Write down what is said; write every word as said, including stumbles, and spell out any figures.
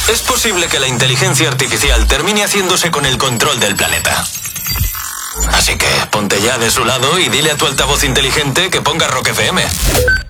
es posible que la inteligencia artificial termine haciéndose con el control del planeta. Así que ponte ya de su lado y dile a tu altavoz inteligente que ponga Rock F M.